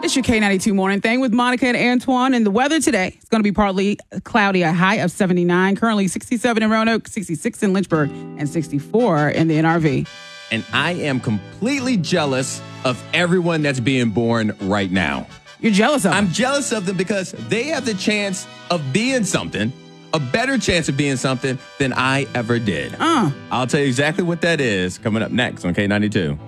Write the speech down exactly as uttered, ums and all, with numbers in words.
It's your K ninety-two morning thing with Monica and Antoine. And the weather today is going to be partly cloudy, a high of seventy-nine. Currently sixty-seven in Roanoke, sixty-six in Lynchburg, and sixty-four in the N R V. And I am completely jealous of everyone that's being born right now. You're jealous of them? I'm jealous of them because they have the chance of being something, a better chance of being something than I ever did. Uh. I'll tell you exactly what that is coming up next on K ninety-two.